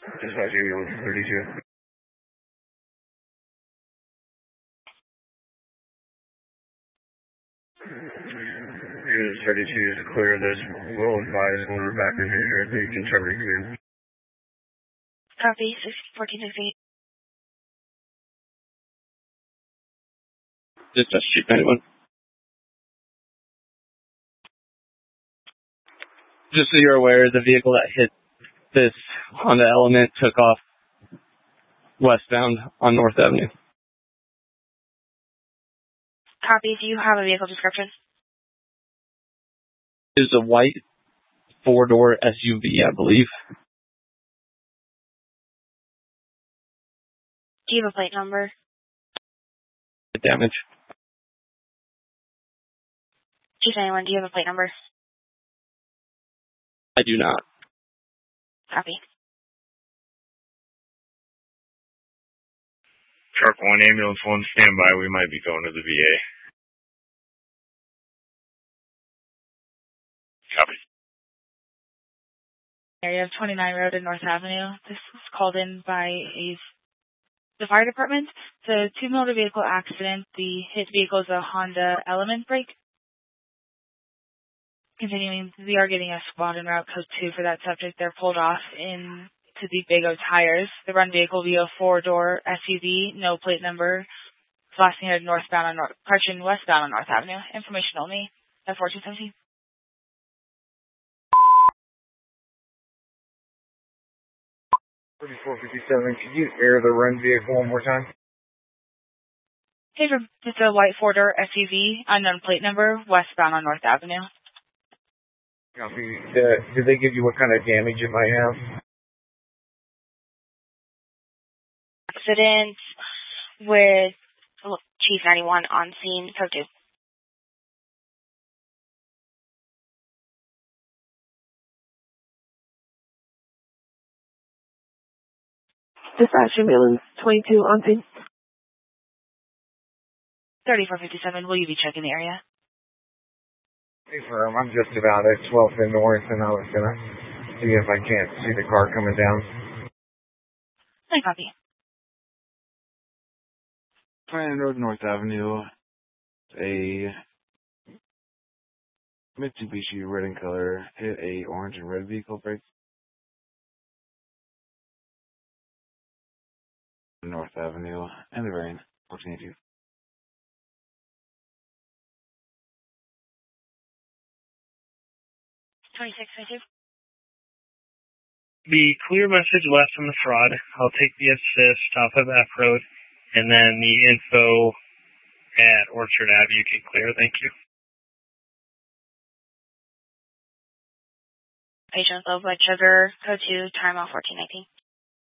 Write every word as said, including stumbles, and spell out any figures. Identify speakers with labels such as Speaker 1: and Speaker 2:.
Speaker 1: Dispatch ambulance thirty-two. Unit thirty-two is clear. There's will advise when we're back in here at the interpreting room.
Speaker 2: Copy, fourteen sixty-eight.
Speaker 3: Dispatch Chief ninety-one. Just so you're aware, the vehicle that hit this Honda Element took off westbound on North Avenue.
Speaker 2: Copy. Do you have a vehicle description?
Speaker 3: It is a white four-door S U V, I believe.
Speaker 2: Do you have a plate number?
Speaker 3: Damage.
Speaker 2: Chief anyone, do you have a plate number?
Speaker 3: I do not.
Speaker 2: Copy.
Speaker 1: Truck one, ambulance one, standby. We might be going to the V A. Copy.
Speaker 2: Area of twenty-nine Road and North Avenue. This was called in by a, the fire department. It's a two-motor vehicle accident. The hit vehicle is a Honda Element brake. Continuing, we are getting a squad en route code two for that subject. They're pulled off in to the Big O tires. The run vehicle will be a four-door S U V, no plate number, flashing headed northbound on North, correction, westbound on North Avenue. Information only at fourteen seventeen.
Speaker 1: thirty-four fifty-seven, could you air the run vehicle one more time?
Speaker 2: Hey, it's a white four-door S U V, unknown plate number, westbound on North Avenue.
Speaker 1: Copy. Uh, did they give you what kind of damage it might have?
Speaker 2: Accident with Chief ninety-one on scene, code two.
Speaker 4: Dispatch ambulance twenty-two on scene.
Speaker 2: thirty-four fifty-seven, will you be checking the area?
Speaker 1: Hey, firm, I'm just about at twelfth and North, and I was gonna see if I can't see the car coming down.
Speaker 2: I copy.
Speaker 5: twenty-nine Road, North Avenue. A Mitsubishi red in color hit a orange and red vehicle brake. North Avenue and the rain. fourteen eighty-two.
Speaker 2: twenty-six twenty-two.
Speaker 6: The clear message left from the fraud. I'll take the assist off of F Road, and then the info at Orchard Avenue you can clear. Thank you.
Speaker 2: Patient low blood sugar, code two, time off fourteen nineteen.